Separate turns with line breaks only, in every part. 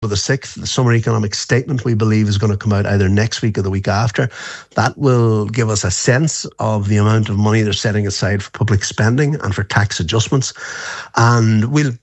The 6th, the summer economic statement, we believe, is going to come out either next week or the week after. That will give us a sense of the amount of money they're setting aside for public spending and for tax adjustments. And we'll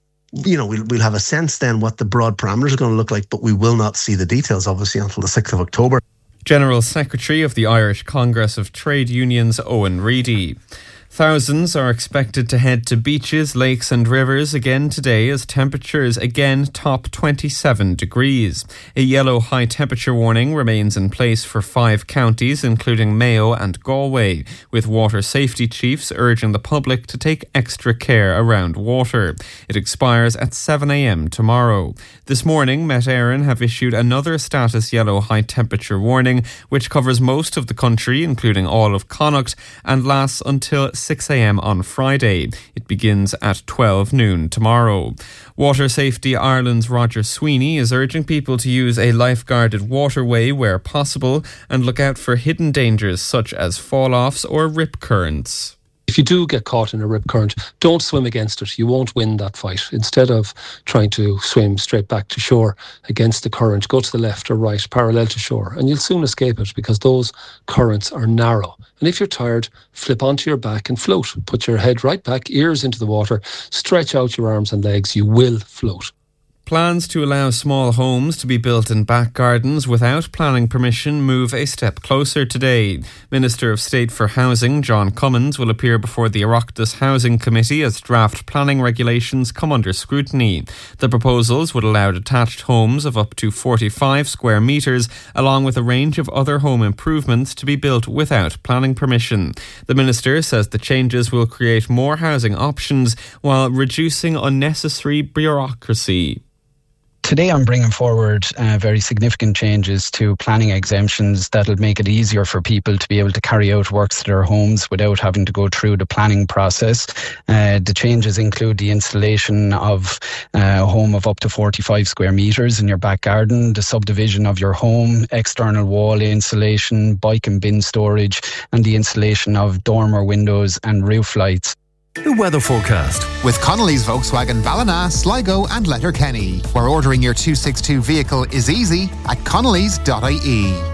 have a sense then what the broad parameters are going to look like, but we will not see the details, obviously, until the 6th of October.
General Secretary of the Irish Congress of Trade Unions, Owen Reedy. Thousands are expected to head to beaches, lakes and rivers again today as temperatures again top 27 degrees. A yellow high temperature warning remains in place for 5 counties, including Mayo and Galway, with water safety chiefs urging the public to take extra care around water. It expires at 7 a.m. tomorrow. This morning, Met Éireann have issued another status yellow high temperature warning, which covers most of the country, including all of Connacht, and lasts until 6 a.m. on Friday. It begins at 12 noon tomorrow. Water Safety Ireland's Roger Sweeney is urging people to use a life-guarded waterway where possible and look out for hidden dangers such as fall-offs or rip currents.
If you do get caught in a rip current, don't swim against it. You won't win that fight. Instead of trying to swim straight back to shore against the current, go to the left or right, parallel to shore, and you'll soon escape it because those currents are narrow. And if you're tired, flip onto your back and float. Put your head right back, ears into the water, stretch out your arms and legs. You will float.
Plans to allow small homes to be built in back gardens without planning permission move a step closer today. Minister of State for Housing, John Cummins, will appear before the Oireachtas Housing Committee as draft planning regulations come under scrutiny. The proposals would allow detached homes of up to 45 square metres, along with a range of other home improvements, to be built without planning permission. The minister says the changes will create more housing options while reducing unnecessary bureaucracy.
Today I'm bringing forward very significant changes to planning exemptions that'll make it easier for people to be able to carry out works to their homes without having to go through the planning process. The changes include the installation of a home of up to 45 square metres in your back garden, the subdivision of your home, external wall insulation, bike and bin storage, and the installation of dormer windows and roof lights.
The weather forecast with Connolly's Volkswagen Ballina, Sligo and Letterkenny, where ordering your 262 vehicle is easy at connolly's.ie.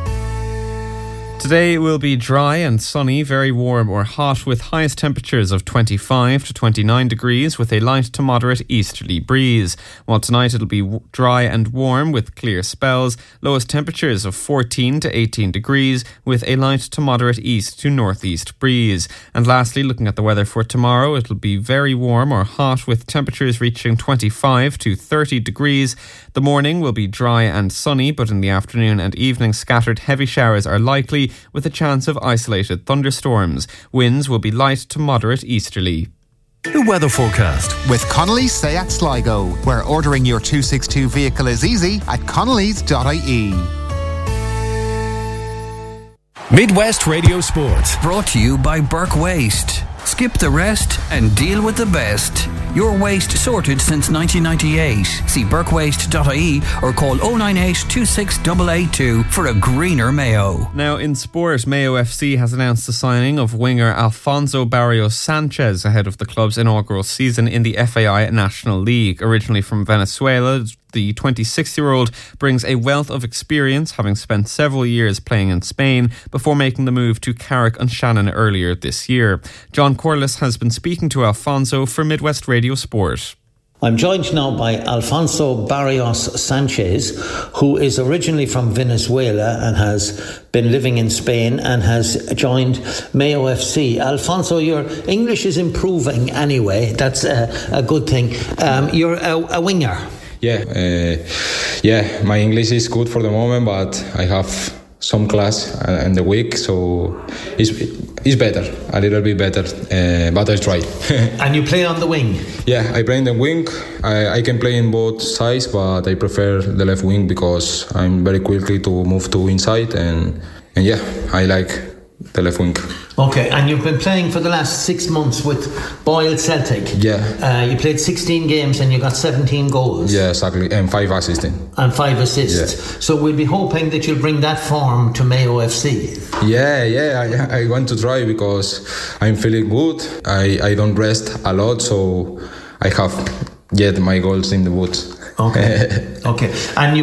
Today will be dry and sunny, very warm or hot, with highest temperatures of 25 to 29 degrees with a light to moderate easterly breeze. While tonight it'll be dry and warm with clear spells, lowest temperatures of 14 to 18 degrees with a light to moderate east to northeast breeze. And lastly, looking at the weather for tomorrow, it'll be very warm or hot with temperatures reaching 25 to 30 degrees. The morning will be dry and sunny, but in the afternoon and evening scattered heavy showers are likely, with a chance of isolated thunderstorms. Winds will be light to moderate easterly.
The weather forecast with Connolly's Seat Sligo, where ordering your 262 vehicle is easy at connolly's.ie.
Midwest Radio Sport, brought to you by Burke Waste. Skip the rest and deal with the best. Your waste sorted since 1998. See burkewaste.ie or call 098 26882 for a greener Mayo.
Now in sport, Mayo FC has announced the signing of winger Alfonso Barrios Sanchez ahead of the club's inaugural season in the FAI National League. Originally from Venezuela, the 26-year-old brings a wealth of experience, having spent several years playing in Spain before making the move to Carrick and Shannon earlier this year. John Corliss has been speaking to Alfonso for Midwest Radio Sport.
I'm joined now by Alfonso Barrios Sanchez, who is originally from Venezuela and has been living in Spain and has joined Mayo FC. Alfonso, your English is improving anyway. That's a good thing. You're a winger.
Yeah, my English is good for the moment, but I have some class in the week, so it's better, a little bit better, but I try.
And you play on the wing?
Yeah, I play in the wing. I can play in both sides, but I prefer the left wing because I'm very quickly to move to inside, and yeah, I like the left wing.
Okay, and you've been playing for the last 6 months with Boyle Celtic.
Yeah.
You played 16 games and you got 17 goals.
Yeah, exactly, and 5 assists.
And 5 assists. Yeah. So we'll be hoping that you'll bring that form to Mayo FC.
Yeah, I want to try because I'm feeling good. I don't rest a lot, so I have yet my goals in the boots.
Okay. And you